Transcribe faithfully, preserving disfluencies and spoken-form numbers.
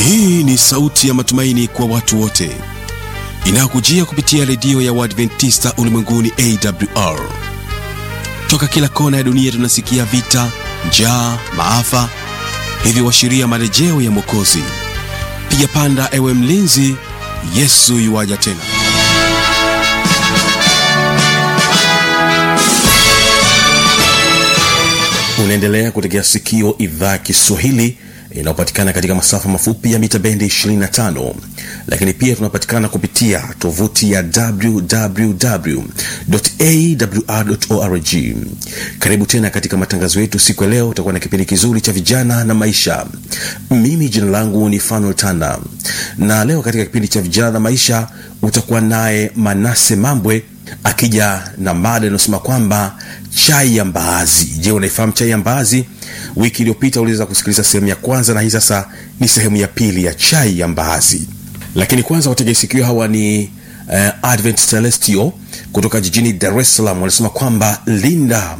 Hii ni sauti ya matumaini kwa watu wote, inakujia kupitia redio ya Waadventista Ulimwenguni A W R. Toka kila kona ya dunia tunasikia vita, njaa, maafa, hivi washiria marejeo ya Mwokozi. Piga panda ewe mlinzi, Yesu yuaja tena. Unaendelea kutegea sikio idhaa Kiswahili inayopatikana katika masafa mafupi ya mita bendi ishirini na tano, lakini pia tunapatikana kupitia tovuti ya w w w dot a w r dot org. Karibu tena katika matangazo yetu. Siku ya leo utakuwa na kipindi kizuri cha vijana na maisha. Mimi jina langu ni Fanuel Tanda, na leo katika kipindi cha vijana na maisha utakuwa naye Manase Mambwe akija na mada inayosema kwamba chai ya mbaazi. Je, unaifahamu chai ya mbaazi? Wiki iliyopita uliweza kusikiliza sehemu ya kwanza, na hii sasa ni sehemu ya pili ya chai ya mbaazi. Lakini kwanza watega sikio, hawa ni uh, Advent Celestial kutoka jijini Dar es Salaam. Wanasema kwamba linda